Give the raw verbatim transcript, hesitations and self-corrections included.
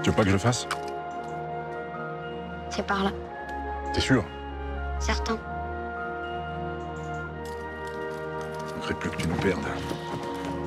Tu veux pas que je le fasse? C'est par là. T'es sûr? Certain. Je ne ferais plus que tu nous perdes.